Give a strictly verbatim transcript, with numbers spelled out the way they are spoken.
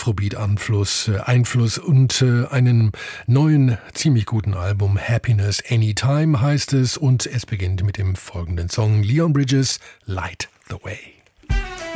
Afrobeat-Einfluss Einfluss und äh, einen neuen, ziemlich guten Album. Happiness Anytime heißt es und es beginnt mit dem folgenden Song Leon Bridges, Light the Way.